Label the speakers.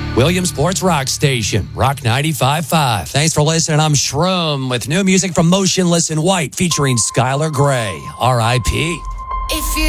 Speaker 1: Williamsport's Rock Station, Rock 95.5. Thanks for listening. I'm Shroom with new music from Motionless in White featuring Skylar Grey, R.I.P.
Speaker 2: If you